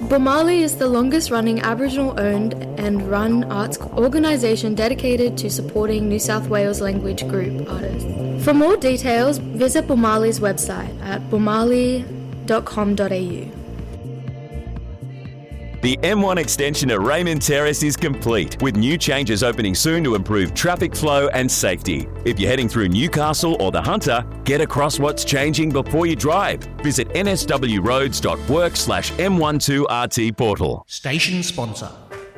Bomali is the longest-running Aboriginal-owned and run arts organisation dedicated to supporting New South Wales language group artists. For more details, visit Bomali's website at bomali.com.au. The M1 extension at Raymond Terrace is complete, with new changes opening soon to improve traffic flow and safety. If you're heading through Newcastle or the Hunter, get across what's changing before you drive. Visit nswroads.work/M12RT portal. Station sponsor.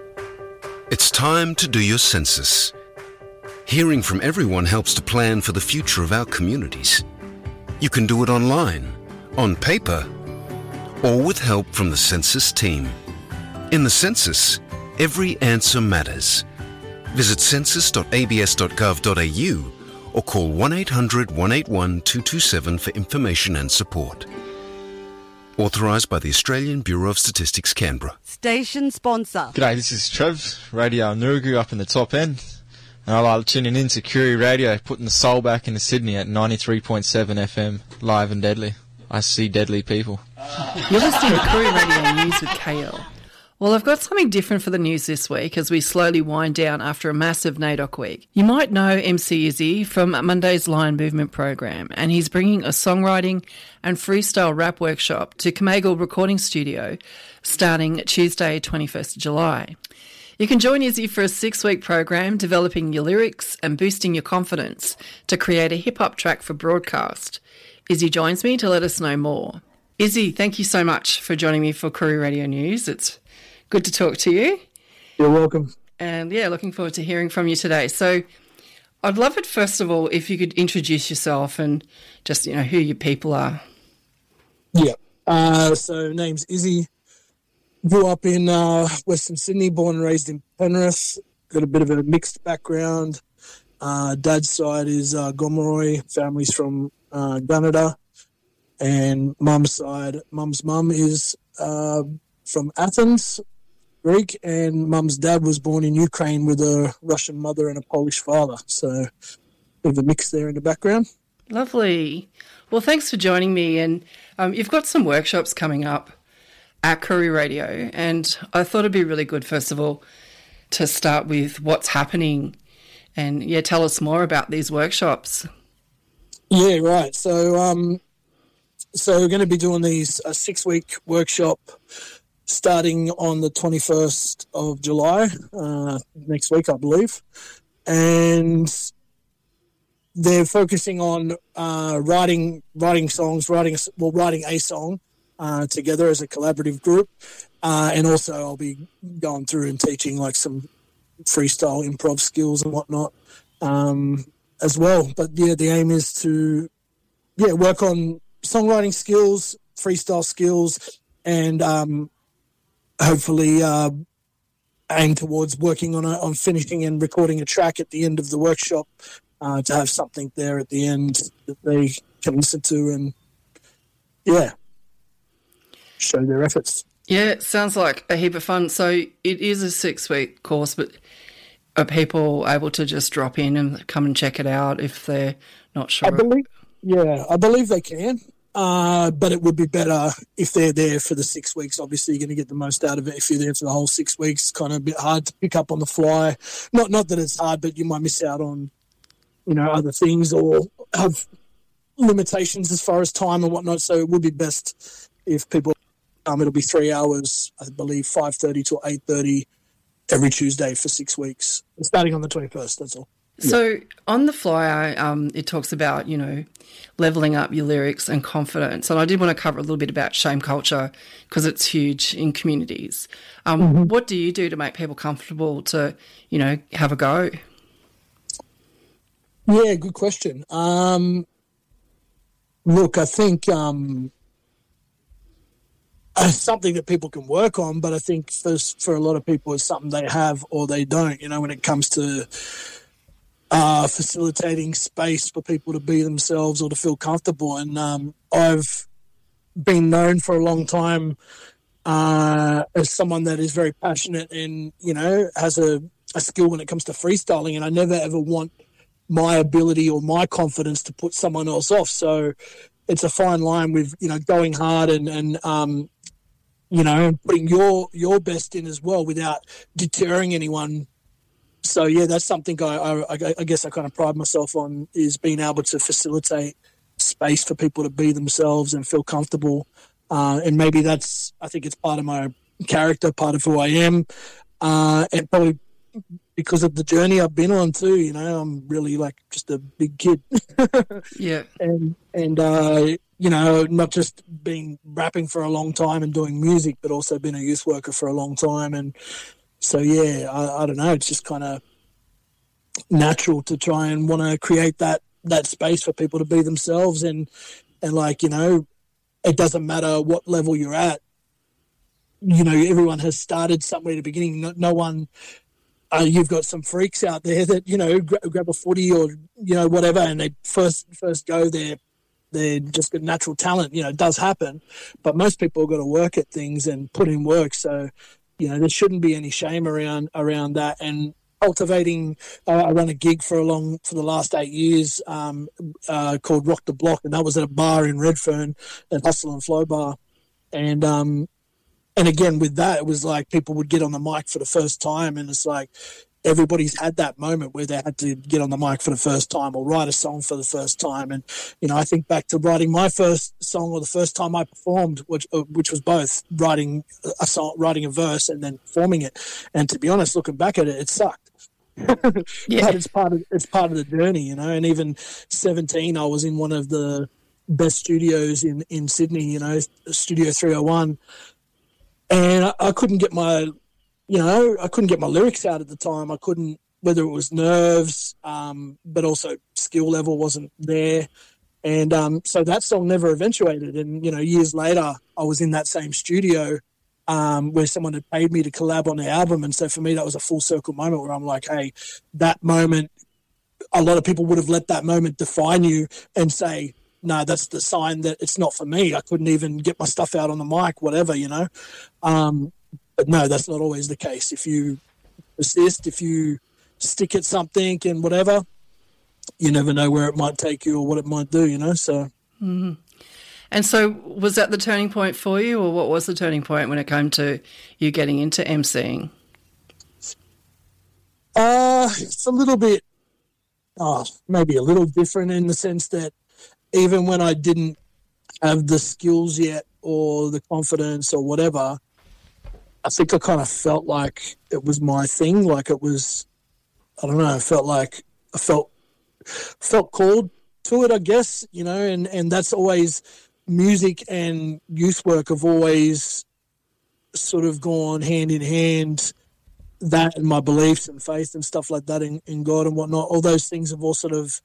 It's time to do your census. Hearing from everyone helps to plan for the future of our communities. You can do it online, on paper, or with help from the census team. In the census, every answer matters. Visit census.abs.gov.au or call 1800 181 227 for information and support. Authorised by the Australian Bureau of Statistics, Canberra. Station sponsor. G'day, this is Trev, Radio Nurugu up in the top end. And I like tuning in to Koori Radio, putting the soul back into Sydney at 93.7 FM, live and deadly. I see deadly people. You're listening to Koori Radio News with KL. Well, I've got something different for the news this week as we slowly wind down after a massive NAIDOC week. You might know MC Izzy from Monday's Lion Movement program, and he's bringing a songwriting and freestyle rap workshop to Comagal Recording Studio starting Tuesday, 21st of July. You can join Izzy for a 6-week program developing your lyrics and boosting your confidence to create a hip-hop track for broadcast. Izzy joins me to let us know more. Izzy, thank you so much for joining me for Koori Radio News. It's good to talk to you. You're welcome. And yeah, looking forward to hearing from you today. So I'd love it, first of all, if you could introduce yourself and just, who your people are. Yeah. So name's Izzy. Grew up in Western Sydney, born and raised in Penrith. Got a bit of a mixed background. Dad's side is Gomeroi. Family's from Gunnedah. And mum's side, mum's mum is from Athens, Greek, and mum's dad was born in Ukraine with a Russian mother and a Polish father. So bit of a mix there in the background. Lovely. Well, thanks for joining me. And you've got some workshops coming up at Koori Radio, and I thought it'd be really good, first of all, to start with what's happening and, tell us more about these workshops. Yeah, right. So we're going to be doing these a 6-week workshop starting on the 21st of July, next week, I believe. And they're focusing on writing songs, writing a song together as a collaborative group. And also I'll be going through and teaching like some freestyle improv skills and whatnot as well. But yeah, the aim is to work on songwriting skills, freestyle skills, and hopefully aim towards working on finishing and recording a track at the end of the workshop to have something there at the end that they can listen to and show their efforts. Yeah, it sounds like a heap of fun. So it is a 6-week course, but are people able to just drop in and come and check it out if they're not sure? I believe they can. But it would be better if they're there for the 6 weeks. Obviously, you're going to get the most out of it if you're there for the whole 6 weeks. It's kind of a bit hard to pick up on the fly. Not that it's hard, but you might miss out on, other things or have limitations as far as time and whatnot. So it would be best if people, it'll be 3 hours, I believe, 5:30 to 8:30 every Tuesday for 6 weeks, starting on the 21st, that's all. So on the flyer, it talks about, levelling up your lyrics and confidence. And I did want to cover a little bit about shame culture because it's huge in communities. What do you do to make people comfortable to, have a go? Yeah, good question. Look, I think it's something that people can work on, but I think for a lot of people it's something they have or they don't, when it comes to facilitating space for people to be themselves or to feel comfortable. And I've been known for a long time as someone that is very passionate and, has a skill when it comes to freestyling, and I never ever want my ability or my confidence to put someone else off. So it's a fine line with, going hard and you know, and putting your best in as well without deterring anyone. So yeah, that's something I guess I kind of pride myself on, is being able to facilitate space for people to be themselves and feel comfortable. And maybe I think it's part of my character, part of who I am, and probably because of the journey I've been on too. You know, I'm really like just a big kid. Yeah. And you know, not just been rapping for a long time and doing music, but also been a youth worker for a long time. And so, yeah, I don't know. It's just kind of natural to try and want to create that space for people to be themselves. And like, you know, it doesn't matter what level you're at. You know, everyone has started somewhere at the beginning. No one, you've got some freaks out there that, you know, grab a footy or, you know, whatever, and they first go there. They're just got natural talent. You know, it does happen. But most people have got to work at things and put in work. So, you know, there shouldn't be any shame around that. And cultivating, I run a gig for the last 8 years called Rock the Block, and that was at a bar in Redfern, at Hustle and Flow Bar. And again, with that, it was like people would get on the mic for the first time, and it's like everybody's had that moment where they had to get on the mic for the first time or write a song for the first time. And, you know, I think back to writing my first song, or the first time I performed, which was both writing a song, writing a verse and then performing it. And to be honest, looking back at it, it sucked. Yeah. But it's part of the journey, you know. And even 17, I was in one of the best studios in Sydney, you know, Studio 301. And I couldn't get my lyrics out at the time. I couldn't, whether it was nerves, but also skill level wasn't there. And so that song never eventuated. And, you know, years later, I was in that same studio where someone had paid me to collab on the album. And so for me, that was a full circle moment where I'm like, hey, that moment, a lot of people would have let that moment define you and say, no, that's the sign that it's not for me. I couldn't even get my stuff out on the mic, whatever, you know. But no, that's not always the case. If you persist, if you stick at something and whatever, you never know where it might take you or what it might do, you know. So, And so was that the turning point for you, or what was the turning point when it came to you getting into emceeing? It's a little bit, maybe a little different in the sense that even when I didn't have the skills yet or the confidence or whatever, I think I kind of felt like it was my thing. Like it was, I don't know, I felt called to it, I guess, you know, and that's always, music and youth work have always sort of gone hand in hand, that and my beliefs and faith and stuff like that in God and whatnot. All those things have all sort of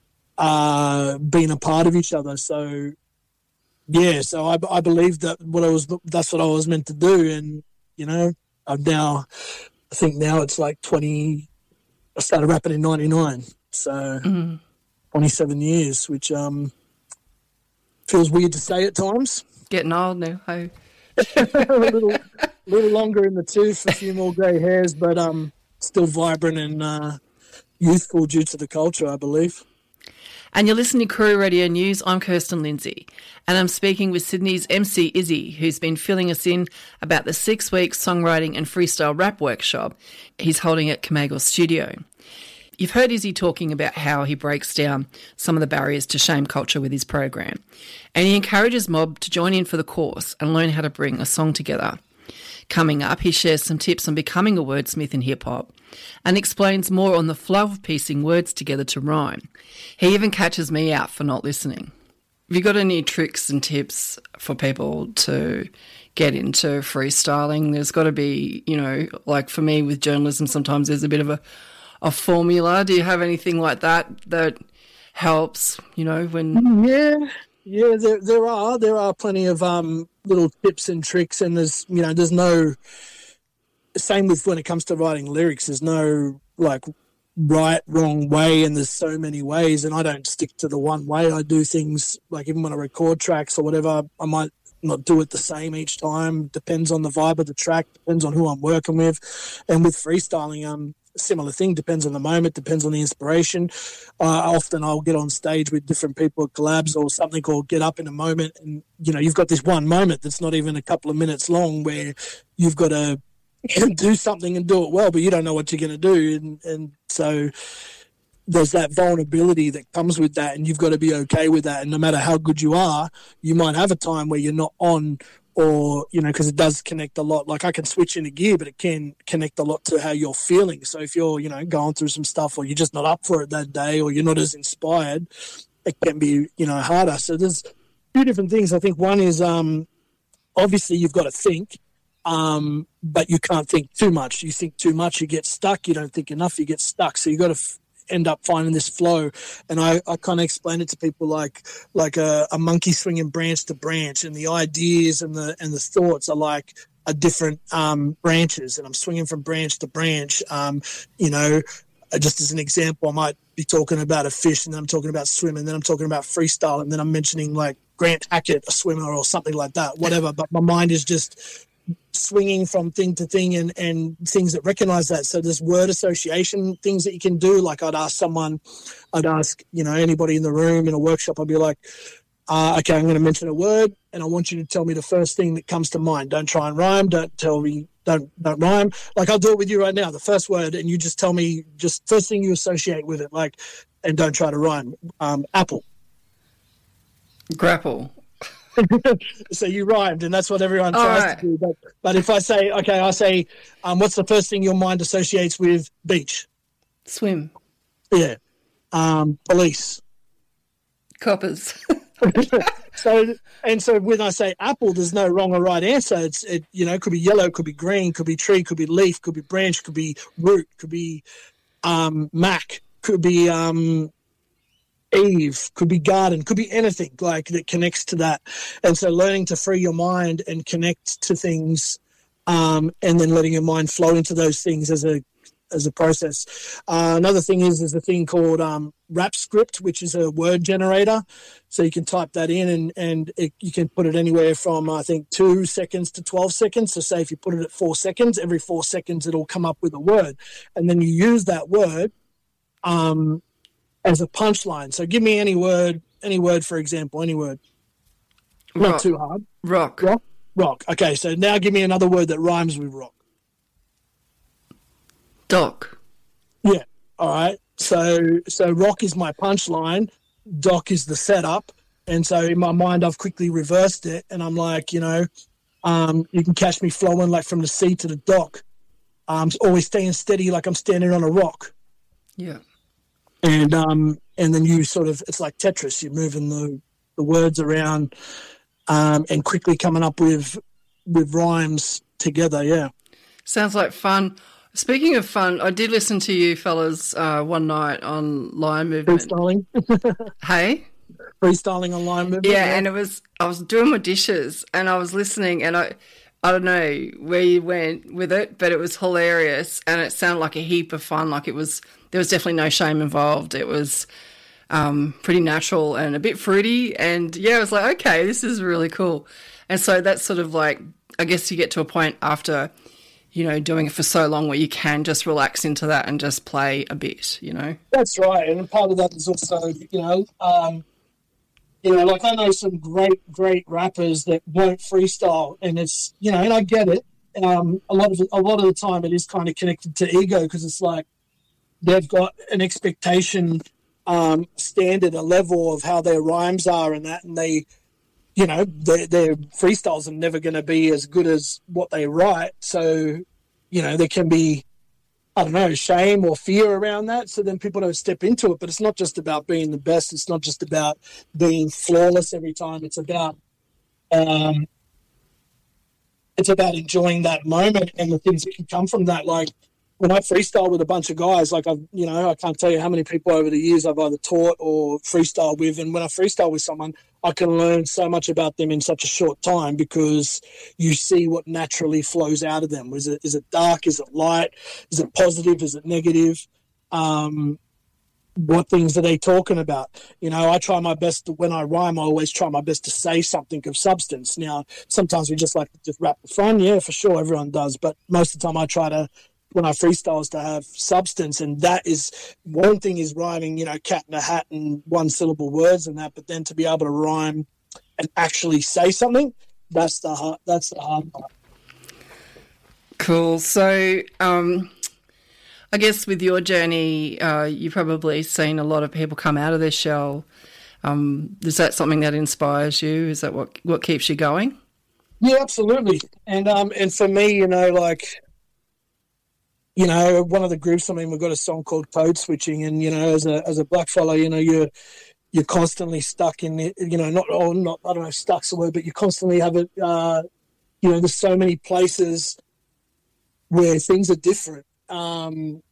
been a part of each other. So, yeah, so I believe that that's what I was meant to do. And, you know, I think now it's like 20, I started rapping in 99. So 27 years, which feels weird to say at times. Getting old now, hey. a little longer in the tooth, a few more grey hairs, but still vibrant and youthful due to the culture, I believe. And you're listening to Koori Radio News. I'm Kirsten Lindsay, and I'm speaking with Sydney's MC Izzy, who's been filling us in about the 6-week songwriting and freestyle rap workshop he's holding at Camagos Studio. You've heard Izzy talking about how he breaks down some of the barriers to shame culture with his program, and he encourages mob to join in for the course and learn how to bring a song together. Coming up, he shares some tips on becoming a wordsmith in hip-hop and explains more on the flow of piecing words together to rhyme. He even catches me out for not listening. Have you got any tricks and tips for people to get into freestyling? There's got to be, you know, like for me with journalism, sometimes there's a bit of a formula. Do you have anything like that helps, you know, when... Yeah, there are plenty of little tips and tricks, and there's no, same with when it comes to writing lyrics, there's no like right, wrong way, and there's so many ways, and I don't stick to the one way. I do things like even when I record tracks or whatever, I might not do it the same each time. Depends on the vibe of the track, depends on who I'm working with. And with freestyling, similar thing. Depends on the moment, depends on the inspiration. Often I'll get on stage with different people at collabs or something, or get up in a moment, and you've got this one moment that's not even a couple of minutes long where you've got to do something and do it well, but you don't know what you're going to do, and so there's that vulnerability that comes with that, and you've got to be okay with that. And no matter how good you are, you might have a time where you're not on, or because it does connect a lot. Like I can switch into gear, but it can connect a lot to how you're feeling. So if you're going through some stuff, or you're just not up for it that day, or you're not as inspired, it can be harder. So there's two different things. I think one is obviously you've got to think, but you can't think too much. You think too much, you get stuck. You don't think enough, you get stuck. So you've got to end up finding this flow. And I kind of explain it to people like a monkey swinging branch to branch, and the ideas and the thoughts are like a different branches, and I'm swinging from branch to branch. Just as an example, I might be talking about a fish, and then I'm talking about swim, and then I'm talking about freestyle, and then I'm mentioning like Grant Hackett, a swimmer, or something like that, whatever. But my mind is just swinging from thing to thing, and things that recognize that. So there's word association things that you can do. Like I'd ask anybody in the room in a workshop, I'd be like, okay, I'm going to mention a word, and I want you to tell me the first thing that comes to mind. Don't try and rhyme. Don't rhyme. Like I'll do it with you right now, the first word, and you just tell me just first thing you associate with it, like, and don't try to rhyme. Apple. Grapple. So you rhymed, and that's what everyone tries to do. But if I say, what's the first thing your mind associates with beach? Swim. Yeah. Police. Coppers. So when I say apple, there's no wrong or right answer. It could be yellow, could be green, could be tree, could be leaf, could be branch, could be root, could be Mac, could be Eve, could be garden, could be anything like that connects to that. And so learning to free your mind and connect to things, and then letting your mind flow into those things as a process. Another thing is a thing called Rap Script, which is a word generator. So you can type that in, and you can put it anywhere from, I think, 2 seconds to 12 seconds. So say if you put it at 4 seconds, every 4 seconds it'll come up with a word. And then you use that word as a punchline. So give me any word, for example, any word. Rock. Not too hard. Rock. Okay, so now give me another word that rhymes with rock. Dock. Yeah, all right. So rock is my punchline, dock is the setup, and so in my mind I've quickly reversed it, and I'm like, you can catch me flowing like from the sea to the dock. I'm always staying steady like I'm standing on a rock. Yeah. And then you sort of, it's like Tetris, you're moving the words around and quickly coming up with rhymes together, yeah. Sounds like fun. Speaking of fun, I did listen to you fellas one night on Line Movement. Freestyling. Hey? Freestyling on Line Movement. Yeah, and I was doing my dishes and I was listening, and I don't know where you went with it, but it was hilarious, and it sounded like a heap of fun. Like there was definitely no shame involved. It was pretty natural and a bit fruity, and yeah, I was like, okay, this is really cool. And so that's sort of like, I guess you get to a point after, doing it for so long where you can just relax into that and just play a bit, That's right, and part of that is also, like I know some great rappers that won't freestyle, and it's, and I get it. A lot of the time it is kind of connected to ego, because it's like they've got an expectation, standard, a level of how their rhymes are and that, and they, their freestyles are never going to be as good as what they write. So, there can be, I don't know, shame or fear around that. So then people don't step into it. But it's not just about being the best. It's not just about being flawless every time. It's about enjoying that moment and the things that can come from that. Like when I freestyle with a bunch of guys, like I can't tell you how many people over the years I've either taught or freestyled with. And when I freestyle with someone, I can learn so much about them in such a short time, because you see what naturally flows out of them. Is it dark? Is it light? Is it positive? Is it negative? What things are they talking about? I try my best when I rhyme. I always try my best to say something of substance. Now, sometimes we just like to just rap for fun. Yeah, for sure, everyone does. But most of the time I try to when I freestyle is to have substance, and that is one thing is rhyming, cat in a hat and one syllable words and that, but then to be able to rhyme and actually say something, that's the hard part. Cool. So, I guess with your journey, you've probably seen a lot of people come out of their shell. Is that something that inspires you? Is that what keeps you going? Yeah, absolutely. And for me, one of the groups, we've got a song called Code Switching, and as a black fella, you're constantly stuck in it. Not I don't know if stuck's the word, but you constantly have it. There's so many places where things are different, and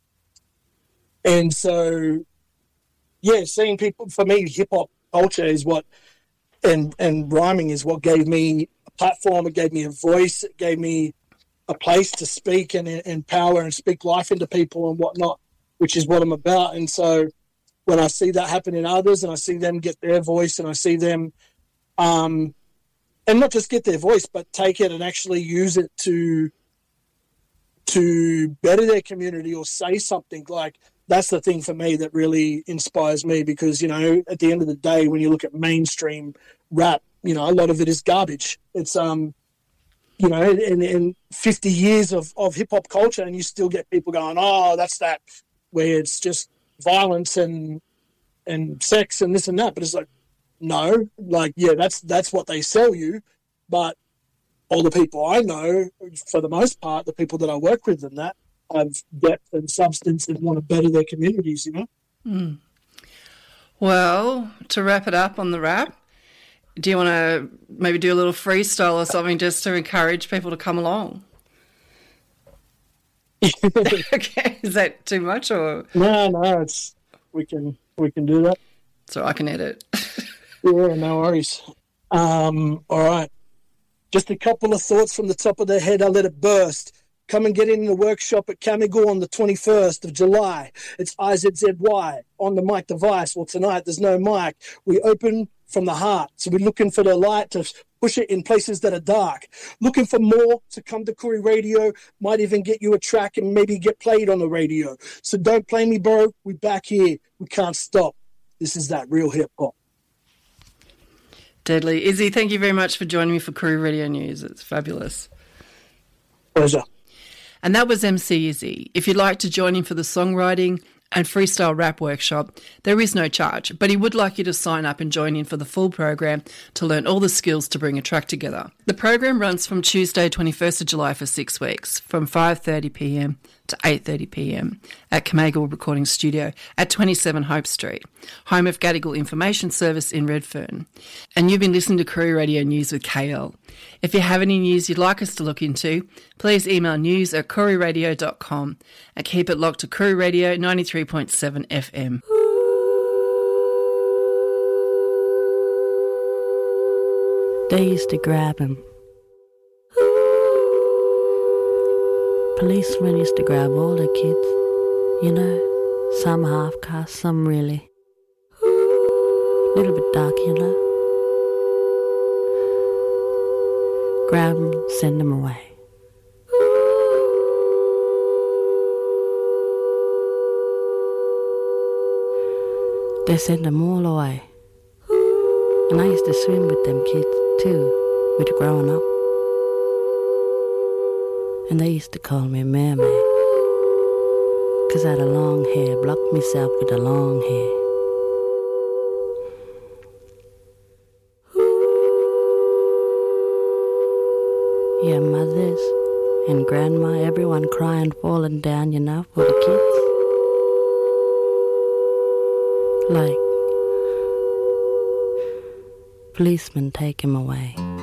so seeing people, for me, hip hop culture is what, and rhyming is what gave me a platform. It gave me a voice. It gave me a place to speak and empower and speak life into people and whatnot, which is what I'm about. And so when I see that happen in others and I see them get their voice and I see them, and not just get their voice, but take it and actually use it to better their community or say something, that's the thing for me that really inspires me, because, at the end of the day, when you look at mainstream rap, a lot of it is garbage. It's, in 50 years of hip-hop culture, and you still get people going, oh, that's that, where it's just violence and sex and this and that. But it's no, that's what they sell you. But all the people I know, for the most part, the people that I work with and that, have depth and substance and want to better their communities, Mm. Well, to wrap it up on the rap, do you want to maybe do a little freestyle or something just to encourage people to come along? Okay, is that too much or? No, we can do that. So I can edit. Yeah, no worries. All right. Just a couple of thoughts from the top of the head. I let it burst. Come and get in the workshop at Camigore on the 21st of July. It's IZZY on the mic device. Well, tonight there's no mic. We open from the heart. So we're looking for the light to push it in places that are dark. Looking for more to come to Koori Radio. Might even get you a track and maybe get played on the radio. So don't play me, bro. We back here. We can't stop. This is that real hip-hop. Deadly. Izzy, thank you very much for joining me for Koori Radio News. It's fabulous. Pleasure. And that was MC Izzy. If you'd like to join him for the songwriting and freestyle rap workshop, there is no charge, but he would like you to sign up and join in for the full program to learn all the skills to bring a track together. The program runs from Tuesday 21st of July for 6 weeks, from 5:30pm to 8:30pm at Camagore Recording Studio at 27 Hope Street, home of Gadigal Information Service in Redfern. And you've been listening to Koori Radio News with KL. If you have any news you'd like us to look into, please email news@kooriradio.com and keep it locked to Koori Radio 93.7 FM. They used to grab him. Policemen used to grab all the kids, some half-caste, some really. A little bit dark, Grab them, send them away. They send them all away. And I used to swim with them kids too, with growing up. And they used to call me Mermaid, 'cause I had a long hair, blocked myself with a long hair. Yeah, mothers and grandma, everyone crying, falling down, for the kids. Like, policemen take him away.